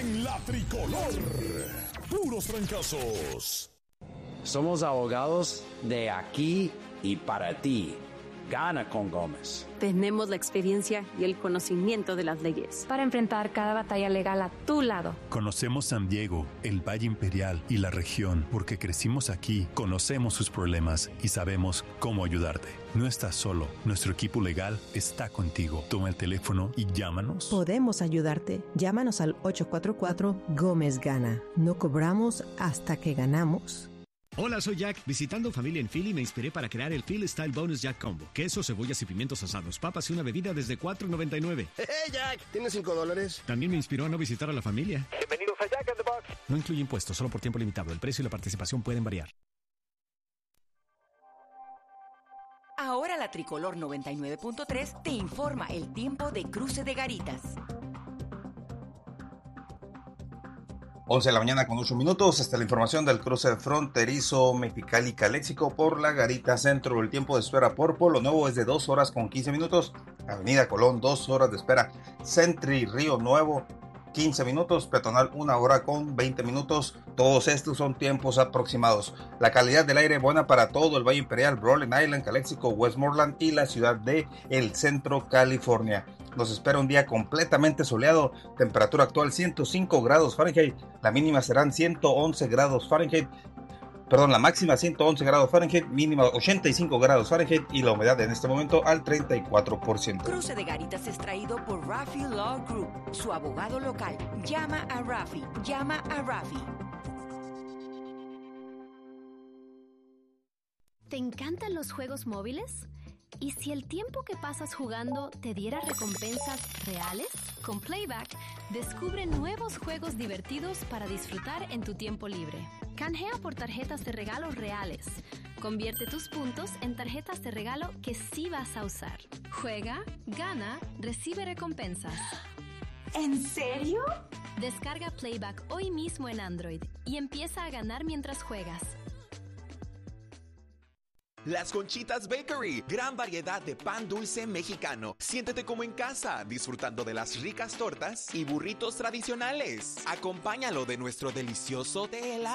en la tricolor. Puros fracasos. Somos abogados de aquí y para ti. Gana con Gómez. Tenemos la experiencia y el conocimiento de las leyes para enfrentar cada batalla legal a tu lado. Conocemos San Diego, el Valle Imperial y la región porque crecimos aquí, conocemos sus problemas y sabemos cómo ayudarte. No estás solo, nuestro equipo legal está contigo. Toma el teléfono y llámanos. Podemos ayudarte. Llámanos al 844 Gómez Gana. No cobramos hasta que ganamos. Hola, soy Jack. Visitando familia en Philly me inspiré para crear el Philly Style Bonus Jack Combo. Queso, cebollas y pimientos asados, papas y una bebida desde $4.99. ¡Hey, Jack! ¿Tienes $5? También me inspiró a no visitar a la familia. Bienvenidos a Jack in the Box. No incluye impuestos, solo por tiempo limitado. El precio y la participación pueden variar. Ahora la Tricolor 99.3 te informa el tiempo de cruce de Garitas. 11 de la mañana con 8 minutos. Esta es la información del cruce fronterizo Mexicali-Caléxico por la Garita Centro. El tiempo de espera por Polo Nuevo es de 2 horas con 15 minutos. Avenida Colón, 2 horas de espera. Sentry Río Nuevo, 15 minutos. Peatonal, 1 hora con 20 minutos. Todos estos son tiempos aproximados. La calidad del aire buena para todo el Valle Imperial, Rhode Island, Caléxico, Westmoreland y la ciudad de El Centro, California. Nos espera un día completamente soleado, temperatura actual 105 grados Fahrenheit, la mínima serán 111 grados Fahrenheit, la máxima 111 grados Fahrenheit, mínima 85 grados Fahrenheit y la humedad en este momento al 34%. Cruce de Garitas es traído por Rafi Law Group, su abogado local. Llama a Rafi, llama a Rafi. ¿Te encantan los juegos móviles? ¿Y si el tiempo que pasas jugando te diera recompensas reales? Con Playback, descubre nuevos juegos divertidos para disfrutar en tu tiempo libre. Canjea por tarjetas de regalo reales. Convierte tus puntos en tarjetas de regalo que sí vas a usar. Juega, gana, recibe recompensas. ¿En serio? Descarga Playback hoy mismo en Android y empieza a ganar mientras juegas. Las Conchitas Bakery, gran variedad de pan dulce mexicano. Siéntete como en casa, disfrutando de las ricas tortas y burritos tradicionales. Acompáñalo de nuestro delicioso té helado.